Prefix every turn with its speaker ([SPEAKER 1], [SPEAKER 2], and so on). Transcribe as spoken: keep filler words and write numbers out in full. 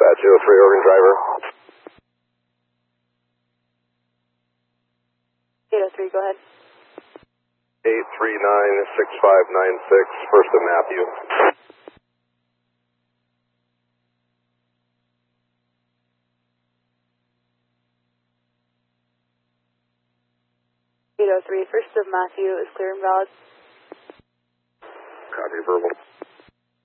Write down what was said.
[SPEAKER 1] Dispatch oh three, Oregon driver.
[SPEAKER 2] eight oh three, go ahead.
[SPEAKER 1] eight three nine six five nine six, first of Matthew.
[SPEAKER 2] eight oh three, first of Matthew is clear and valid.
[SPEAKER 1] Copy, verbal.